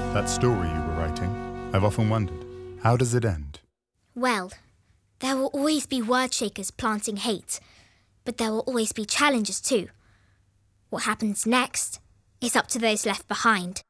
That story you were writing, I've often wondered, how does it end? Well, there will always be word shakers planting hate, but there will always be challengers too. What happens next is up to those left behind.